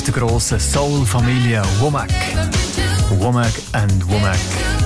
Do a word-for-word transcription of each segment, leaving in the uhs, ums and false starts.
aus der grossen Soul-Familie Womack. Womack and Womack.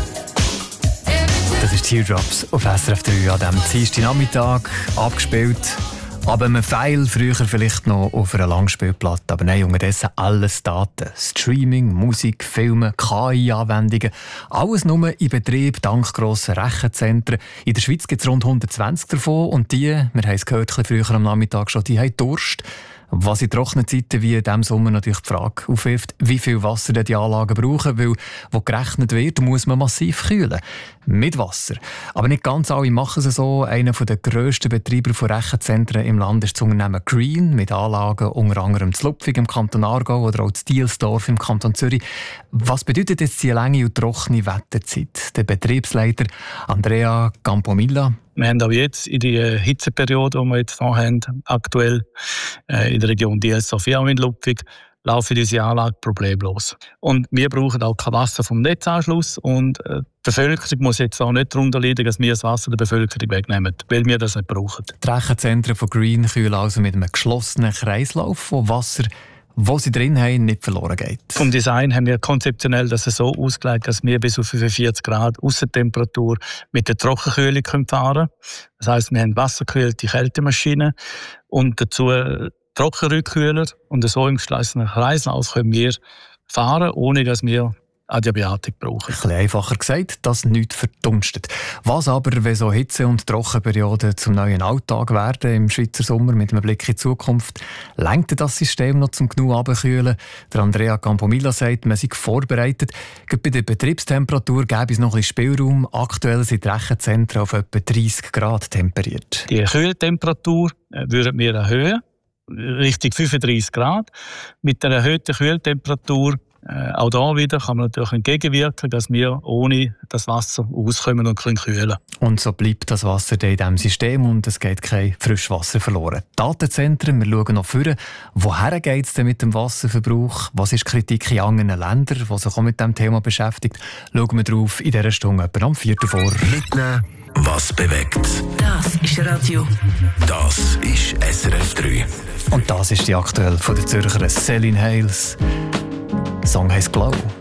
Das ist Teardrops auf S R F drei an diesem Dienstagnachmittag abgespielt. Aber einem Pfeil früher vielleicht noch auf einer Langspielplatte. Aber nein, unterdessen alles Daten. Streaming, Musik, Filme, K I-Anwendungen. Alles nur in Betrieb dank grossen Rechenzentren. In der Schweiz gibt es rund hundertzwanzig davon. Und die, wir haben es gehört, ein bisschen früher am Nachmittag schon, die haben Durst. Was in trockenen Zeiten wie in diesem Sommer natürlich die Frage aufwirft, wie viel Wasser die Anlagen brauchen, weil wo gerechnet wird, muss man massiv kühlen. Mit Wasser. Aber nicht ganz alle machen es so. Einer der grössten Betreiber von Rechenzentren im Land ist das Unternehmen Green, mit Anlagen unter anderem in Lupfig im Kanton Aargau oder auch in Dielsdorf im Kanton Zürich. Was bedeutet jetzt die lange und trockene Wetterzeit? Der Betriebsleiter Andrea Campomilla. Wir haben auch jetzt in die Hitzeperiode, die wir jetzt noch haben, aktuell äh, in der Region Dielsdorf, auch in Lupfig, laufen diese Anlage problemlos. Und wir brauchen auch kein Wasser vom Netzanschluss. Und äh, die Bevölkerung muss jetzt auch nicht darunter leiden, dass wir das Wasser der Bevölkerung wegnehmen, weil wir das nicht brauchen. Die Rechenzentren von Green kühlen also mit einem geschlossenen Kreislauf, wo Wasser, wo sie drin haben, nicht verloren geht. Vom Design haben wir konzeptionell das so ausgelegt, dass wir bis auf fünfundvierzig Grad Aussentemperatur mit der Trockenkühlung fahren können. Das heisst, wir haben wassergekühlte Kältemaschinen und dazu Trockenrückkühler. Und so im geschlossenen Kreislauf können wir fahren, ohne dass wir Adiabatik brauchen. Ein bisschen einfacher gesagt, dass nichts verdunstet. Was aber, wenn so Hitze- und Trockenperioden zum neuen Alltag werden im Schweizer Sommer mit einem Blick in die Zukunft, lenkt das System noch zum genug abkühlen? Der Andrea Campomilla sagt, man sei vorbereitet. Gerade bei der Betriebstemperatur gäbe es noch ein bisschen Spielraum. Aktuell sind die Rechenzentren auf etwa dreißig Grad temperiert. Die Kühltemperatur würden wir erhöhen, Richtung fünfunddreißig Grad. Mit der erhöhten Kühltemperatur Äh, auch da wieder kann man natürlich entgegenwirken, dass wir ohne das Wasser auskommen und können kühlen. Und so bleibt das Wasser in diesem System und es geht kein Frischwasser verloren. Datenzentren, wir schauen noch vorne. Woher geht es denn mit dem Wasserverbrauch? Was ist die Kritik in anderen Ländern, die sich auch mit diesem Thema beschäftigt? Schauen wir drauf in dieser Stunde etwa am vierten vor. Mitnehmen, was bewegt. Das ist Radio. Das ist S R F drei. Und das ist die aktuelle von der Zürcher Celine Hales. Der Song heisst «Glow».